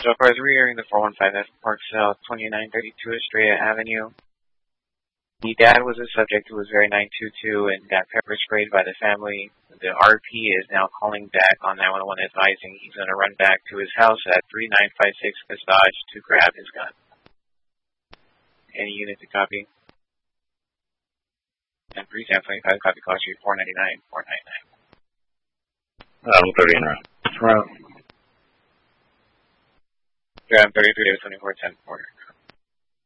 So far as rearing the 415 F Park South, 2932 Estrella Avenue. The dad was a subject who was very 922 and got pepper sprayed by the family. The RP is now calling back on 911 advising he's going to run back to his house at 3956 Vestige to grab his gun. Any unit to copy? And 3725 copy cost you $499, $499. 30 in route. Route. Yeah, 33 2410 order.